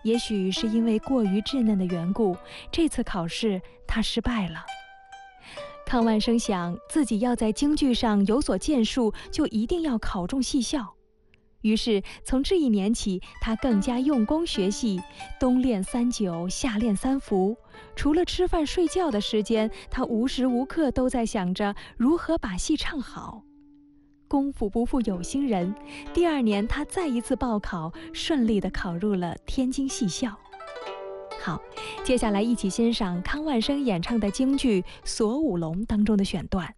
也许是因为过于稚嫩的缘故，这次考试他失败了。康万生想自己要在京剧上有所建树，就一定要考中戏校。于是从这一年起，他更加用功学戏，冬练3九，夏练3伏。除了吃饭睡觉的时间，他无时无刻都在想着如何把戏唱好。功夫不负有心人，第2年他再一次报考，顺利地考入了天津戏校。好，接下来一起欣赏康万生演唱的京剧《锁五龙》当中的选段。